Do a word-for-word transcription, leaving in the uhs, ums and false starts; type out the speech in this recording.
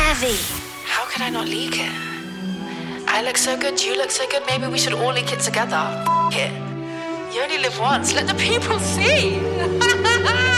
Heavy. How could I not leak it? I look so good, you look so good, maybe we should all leak it together. F it. You only live once, let the people see.